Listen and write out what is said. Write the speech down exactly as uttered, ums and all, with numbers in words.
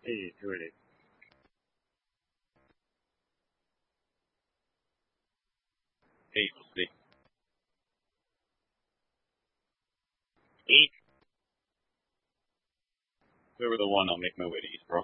Hey, doing it. Hey, we'll see. Eight. If we were the one, I'll make my way to East Bro.